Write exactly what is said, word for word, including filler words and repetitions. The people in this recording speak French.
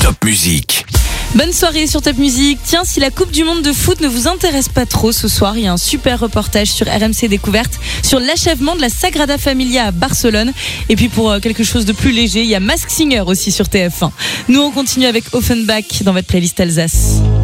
Top Musique. Bonne soirée sur Top Musique. Tiens, si la Coupe du Monde de foot ne vous intéresse pas trop ce soir, il y a un super reportage sur R M C Découverte sur l'achèvement de la Sagrada Familia à Barcelone. Et puis pour quelque chose de plus léger, il y a Mask Singer aussi sur T F un. Nous, on continue avec Offenbach dans votre playlist Alsace.